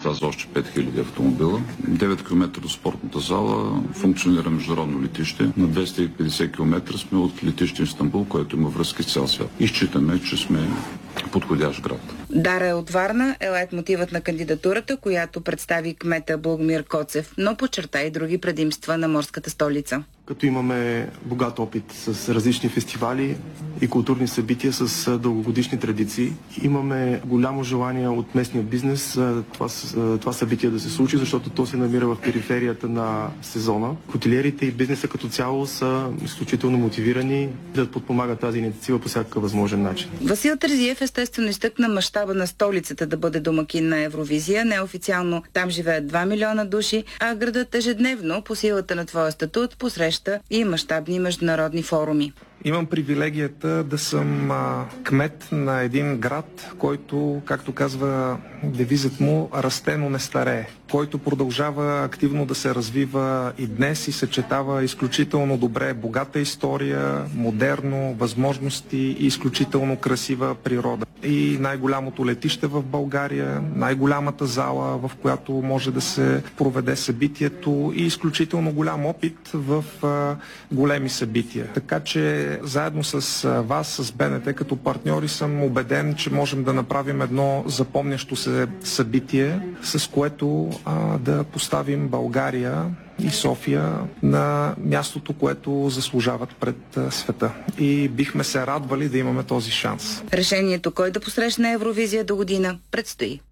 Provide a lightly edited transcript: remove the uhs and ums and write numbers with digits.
места за още 5000 автомобила. 9 км до спортната зала функционира международно летище. На 250 км сме от летище Истанбул, което има връзки с цял свят. И считаме, че сме подходящ град. Дара е от Варна, е лейтмотивът на кандидатурата, която представи кмета Благомир Коцев, но подчерта и други предимства на морската столица. Като имаме богат опит с различни фестивали и културни събития с дългогодишни традиции, имаме голямо желание от местния бизнес това събитие да се случи, защото то се намира в периферията на сезона. Хотелиерите и бизнеса като цяло са изключително мотивирани да подпомагат тази инициатива по всякакъв възможен начин. Васил Терзиев естествено изтъкна мащаба на столицата да бъде домакин на Евровизия. Неофициално там живеят 2 милиона души, а градът ежедневно по силата на твоя статут посреща и мащабни международни форуми. Имам привилегията да съм кмет на един град, който, както казва девизът му, расте, но не старее, който продължава активно да се развива и днес и съчетава изключително добре богата история, модерно, възможности и изключително красива природа. И най-голямото летище в България, най-голямата зала, в която може да се проведе събитието и изключително голям опит в големи събития. Така че заедно с вас, с БНТ като партньори, съм убеден, че можем да направим едно запомнящо се събитие, с което да поставим България и София на мястото, което заслужават пред света. И бихме се радвали да имаме този шанс. Решението кой да посрещне Евровизия до година предстои.